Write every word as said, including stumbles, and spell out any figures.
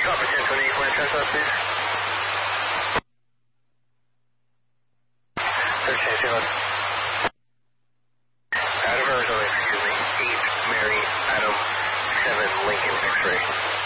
Copy ten twenty-eight, point transfer, please. thirteen zero. Adam Arizona, excuse me. eight Mary Adam seven Lincoln X-ray.